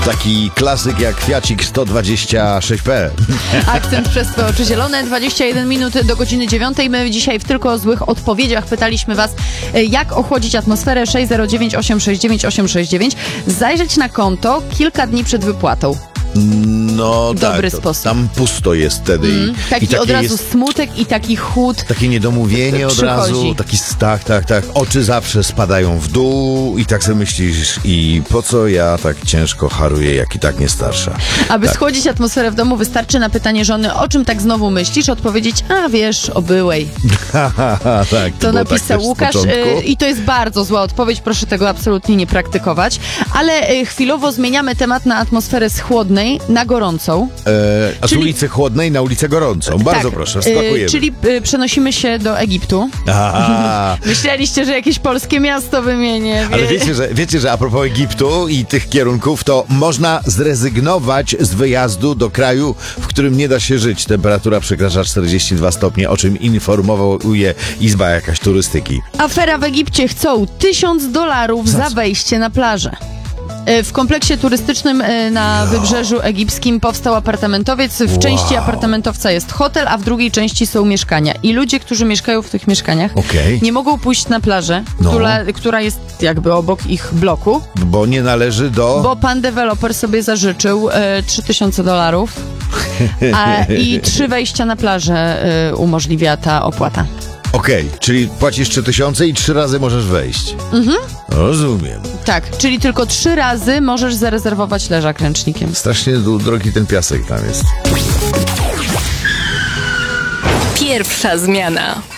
Taki klasyk jak Fiacik 126P. Akcent przez Twoje oczy zielone. 21 minut do godziny 9. My dzisiaj w Tylko o złych odpowiedziach pytaliśmy Was, jak ochłodzić atmosferę. 609 869 869. Zajrzeć na konto kilka dni przed wypłatą. No Dobry tak, sposób. tam pusto jest wtedy. Taki od razu jest smutek i taki chłód. takie niedomówienie od przychodzi. razu, taki tak. Oczy zawsze spadają w dół i tak sobie myślisz, i po co ja tak ciężko haruję, jak i tak nie starsza. Aby Tak. schłodzić atmosferę w domu, wystarczy na pytanie żony, o czym tak znowu myślisz, odpowiedzieć, a wiesz, o byłej. Tak, To było napisał tak też z Łukasz początku. i to jest bardzo zła odpowiedź, proszę tego absolutnie nie praktykować. Ale chwilowo zmieniamy temat na atmosferę z chłodnej na gorącą. A z czyli- ulicy Chłodnej na ulicę Gorącą. Bardzo Tak, proszę, wskakujemy. czyli przenosimy się do Egiptu. A, Myśleliście, że jakieś polskie miasto wymienię. ale wiecie, że a propos Egiptu i tych kierunków, to można zrezygnować z wyjazdu do kraju, w którym nie da się żyć. Temperatura przekracza 42 stopnie, o czym informuje Izba jakaś turystyki. Afera w Egipcie, chcą $1000 za wejście na plażę. W kompleksie turystycznym na wybrzeżu egipskim powstał apartamentowiec. W części apartamentowca jest hotel, a w drugiej części są mieszkania. I ludzie, którzy mieszkają w tych mieszkaniach, Okej. nie mogą pójść na plażę, No. która jest jakby obok ich bloku, Bo nie należy do... bo pan deweloper sobie zażyczył $3000 i 3 wejścia na plażę umożliwia ta opłata. Okej, czyli płacisz 3000 i 3 razy możesz wejść. Rozumiem. Tak, czyli tylko 3 razy możesz zarezerwować leżak ręcznikiem. Strasznie drogi ten piasek tam jest. Pierwsza zmiana.